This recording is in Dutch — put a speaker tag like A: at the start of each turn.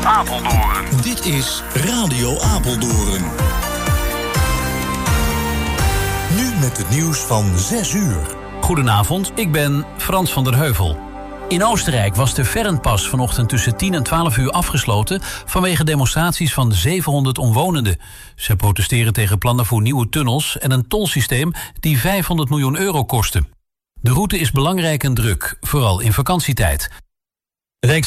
A: Apeldoorn.
B: Dit is Radio Apeldoorn. Nu met het nieuws van 6 uur.
C: Goedenavond, ik ben Frans van der Heuvel. In Oostenrijk was de Fernpas vanochtend tussen 10 en 12 uur afgesloten vanwege demonstraties van 700 omwonenden. Zij protesteren tegen plannen voor nieuwe tunnels en een tolsysteem die 500 miljoen euro kostte. De route is belangrijk en druk, vooral in vakantietijd.